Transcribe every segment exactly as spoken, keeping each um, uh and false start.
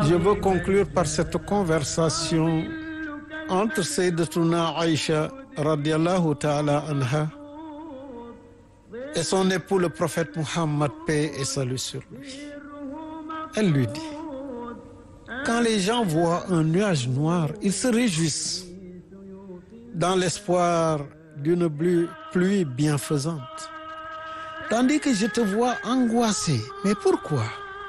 Je veux conclure par cette conversation entre Sayyidatuna Aïcha radiallahu ta'ala anha et son époux le prophète Muhammad, paix et salut sur lui. Elle lui dit: quand les gens voient un nuage noir, ils se réjouissent dans l'espoir d'une pluie bienfaisante. Tandis que je te vois angoissé. Mais pourquoi?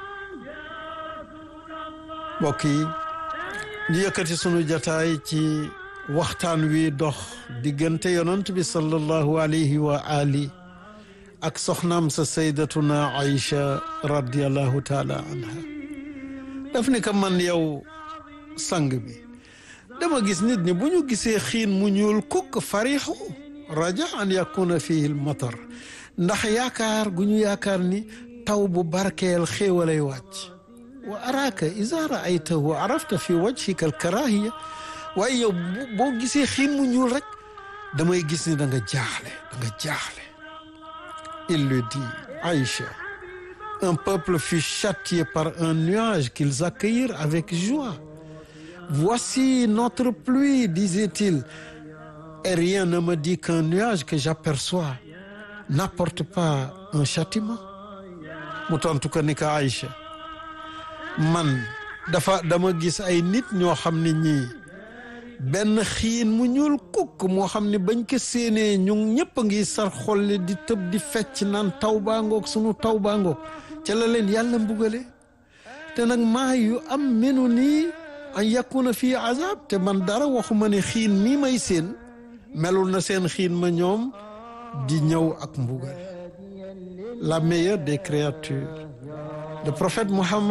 mbokk yi ñu yëkkati sunu jataay ci waxtaan wi dox diggante yonent bi sallallahu alayhi wa ali ak soxnaam sa sayyidatuna Aïcha radiyallahu taala anha. daf ni ko man yow sang bi dama gis nit ñi bu ñu gisee xiin mu ñuul kukk farixu raja an yakuna fihi al matar, ndax yaakaar gu ñu yaakaar ni taw bu barkeel xéewalay wàcc. wa araaka iza raaytahu arafta fi wajhika al karahiya, waaye yow boo gisee xiin mu ñuul rek damay gis ni da nga jaaxle da nga jaaxle. Il lui dit: Aïcha, un peuple fut châtié par un nuage qu'ils accueillirent avec joie. Voici notre pluie, disait-il, et rien ne me dit qu'un nuage que j'aperçois n'apporte pas un châtiment. mu tontu ko ni ko Aïcha, man dafa dama gis ay nit ñoo xam ne ñii benn xiin mu ñuul kukk moo xam ne bañ ko séenee ñu ñëpp a ngi sar xolle di tëb di fecc naan taw baa ngoog sunu taw baa ngoog ca la leen yàlla mbugale. te nag maa yu am menu nii an yakuna fii azab, te man dara waxuma ne xiin mii may seen melul na seen xiin ma ñoom di ñëw ak mbugal. La meilleure des créatures, le prophète Muhammad